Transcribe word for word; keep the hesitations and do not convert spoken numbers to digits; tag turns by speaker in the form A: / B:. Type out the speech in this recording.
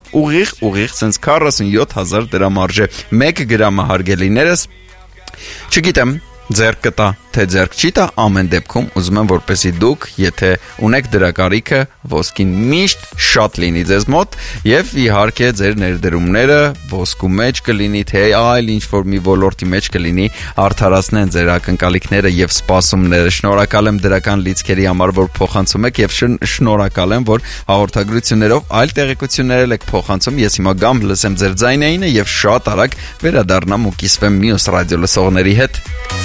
A: ուղիղ, ուղիղ, սենց քառասունյոթ հազար դրամ արժե, մեկ գրամը հարգելիներս, չգիտեմ, ձերք կտա, թե ձերք չի տա, ամեն դեպքում ուզում եմ որպեսի դուք, եթե ունեք դրա կարիքը, ոսկին միշտ շատ լինի ձեզ մոտ եւ իհարկե ձեր ներդրումները ոսկու մեջ կլինի, թե այլ ինչ-որ մի ոլորտի մեջ կլինի, արդարացնեն ձեր ակնկալիքները եւ սպասումները։ Շնորհակալ եմ դրական լիցքերի համար, որ փոխանցում եք եւ շնորհակալ եմ, որ հաղորդագրություններով այլ տեղեկություններ եք փոխանցում։ Ես հիմա գամ լսեմ ձեր ձայնայինը եւ շատ արագ վերադառնամ ու կիսվեմ մյուս ռադիո լսողների հետ։